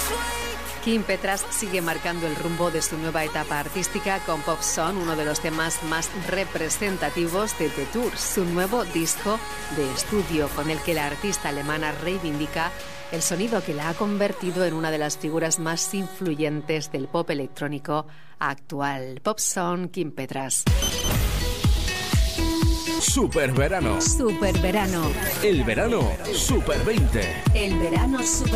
Kim Petras sigue marcando el rumbo de su nueva etapa artística con Pop Song, uno de los temas más representativos de The Tour, su nuevo disco de estudio con el que la artista alemana reivindica el sonido que la ha convertido en una de las figuras más influyentes del pop electrónico actual. Pop Song, Kim Petras. Superverano. Superverano. El verano Super 20. El verano Super